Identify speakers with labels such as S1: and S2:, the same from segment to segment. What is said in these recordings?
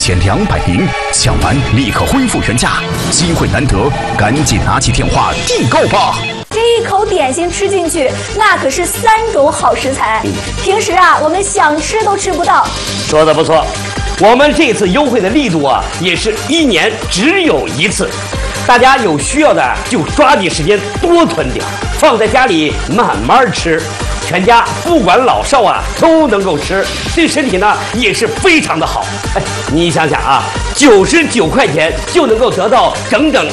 S1: 1200名，抢完立刻恢复原价，机会难得，赶紧拿起电话订购吧！
S2: 这一口点心吃进去，那可是3种好食材，平时我们想吃都吃不到。
S3: 说的不错，我们这次优惠的力度也是1年只有1次，大家有需要的就抓紧时间多囤点，放在家里慢慢吃。全家不管老少都能够吃，对身体呢也是非常的好。你想想99块钱就能够得到整整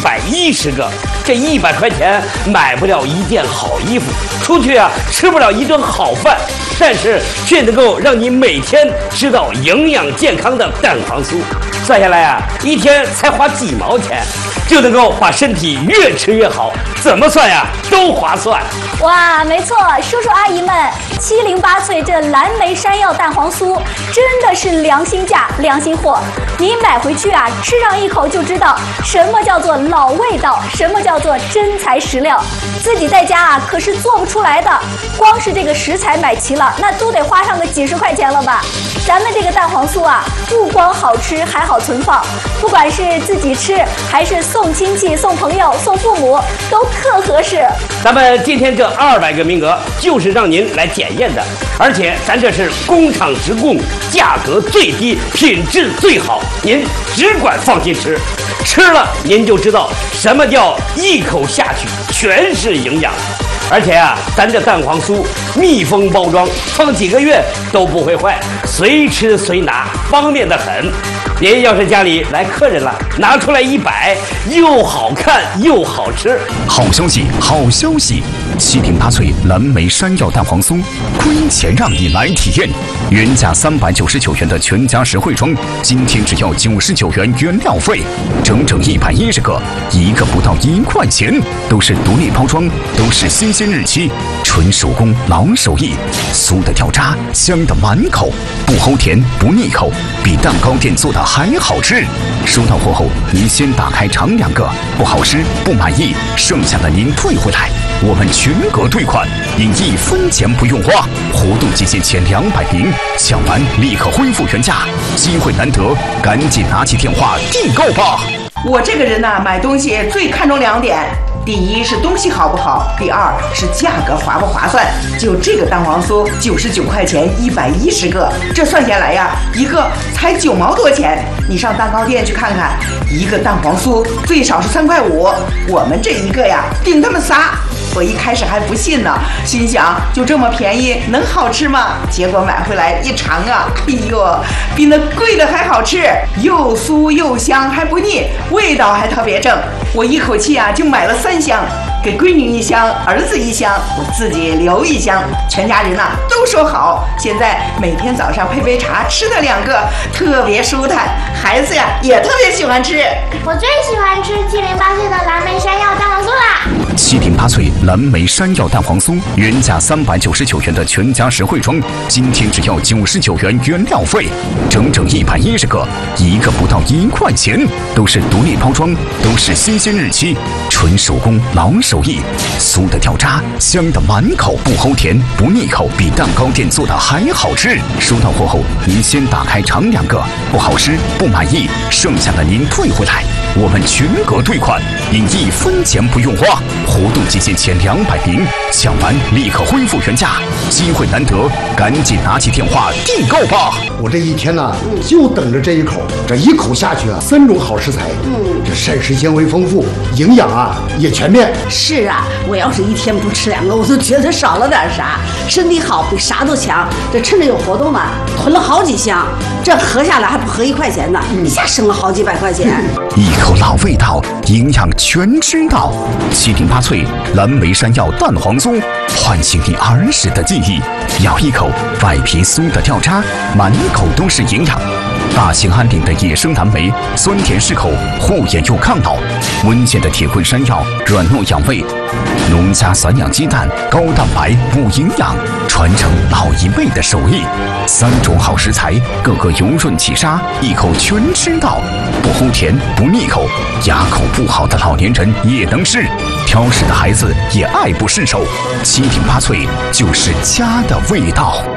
S3: 110个，这100块钱买不了一件好衣服，出去吃不了一顿好饭，但是却能够让你每天吃到营养健康的蛋黄酥。算下来一天才花几毛钱，就能够把身体越吃越好，怎么算都划算。
S2: 哇，没错，叔叔阿姨们，708脆这蓝莓山药蛋黄酥真的是良心价、良心货。你买回去吃上一口就知道什么叫做老味道，什么叫做真材实料。自己在家可是做不出来的，光是这个食材买齐了，那都得花上个几十块钱了吧？咱们这个蛋黄酥不光好吃，还好存放，不管是自己吃还是送亲戚、送朋友、送父母，都特合适。
S3: 咱们今天这200个名额就是让您来检验的，而且咱这是工厂直供，价格最低，品质最好，您只管放心吃，吃了您就知道什么叫一口下去全是营养。而且咱这蛋黄酥密封包装，放几个月都不会坏，随吃随拿，方便得很。您要是家里来客人了，拿出来一摆，又好看又好吃。
S1: 好消息，好消息！708脆蓝莓山药蛋黄酥，亏钱让你来体验。原价399元的全家实惠装，今天只要99元原料费，整整110个，一个不到1块钱，都是独立包装，都是新鲜日期，纯手工老手艺，酥的掉渣，香的满口，不齁甜不腻口，比蛋糕店做的还好吃。收到货后，您先打开尝2个，不好吃不满意，剩下的您退回来，我们全额退款，您1分钱不用花。活动期限前200名，抢完立刻恢复原价，机会难得，赶紧拿起电话订购吧。
S4: 我这个人买东西最看重2点。第一是东西好不好，第二是价格划不划算。就这个蛋黄酥99块钱110个，这算下来一个才9毛多钱。你上蛋糕店去看看，一个蛋黄酥最少是3块5，我们这一个顶他们仨。我一开始还不信呢，心想就这么便宜能好吃吗？结果买回来一尝哎呦，比那贵的还好吃，又酥又香还不腻，味道还特别正。我一口气就买了3箱，给闺女1箱，儿子1箱，我自己留1箱，全家人都说好。现在每天早上配杯茶，吃的2个特别舒坦，孩子也特别喜欢吃。
S5: 我最喜欢吃708脆的蓝莓山药蛋黄酥啦
S1: ！708脆蓝莓山药蛋黄酥，原价399元的全家实惠装，今天只要99元原料费，整整110个，一个不到1块钱，都是独立包装，都是新鲜日期，纯手工老手艺，酥的掉渣，香的满口，不齁甜不腻口，比蛋糕店做的还好吃。收到货后，您先打开尝2个，不好吃不满意，剩下的您退回来，我们全额退款，您1分钱不用花。活动期限前200名，抢完立刻恢复原价，机会难得，赶紧拿起电话订购吧！
S6: 我这一天就等着这一口，这一口下去3种好食材，这膳食纤维丰富，营养也全面。
S7: 是我要是一天不吃2个，我都觉得少了点啥，身体好比啥都强。这趁着有活动囤了好几箱，这合下来还不合1块钱呢，一下省了好几百块钱。
S1: 一口老味道，营养全知道。708脆蓝莓山药蛋黄酥，唤醒你儿时的记忆。咬一口，外皮酥的掉渣，满口都是营养。大兴安岭的野生蓝莓，酸甜适口，护眼又抗老；温县的铁棍山药，软糯养胃；农家散养鸡蛋，高蛋白补营养，传承老一辈的手艺。3种好食材，个个油润起沙，一口全吃到，不齁甜不腻口，牙口不好的老年人也能吃，挑食的孩子也爱不释手。708脆就是家的味道。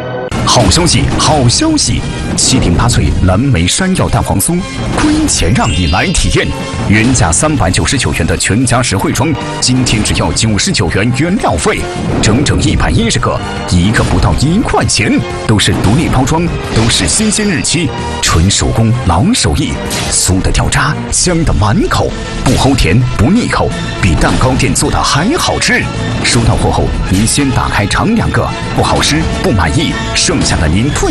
S1: 好消息，好消息！708脆蓝莓山药蛋黄酥，亏钱让你来体验。原价399元的全家实惠装，今天只要99元原料费，整整110个，一个不到1块钱，都是独立包装，都是新鲜日期，纯手工老手艺，酥的掉渣，香的满口，不齁甜不腻口，比蛋糕店做的还好吃。收到货后，您先打开尝2个，不好吃不满意，剩下的您退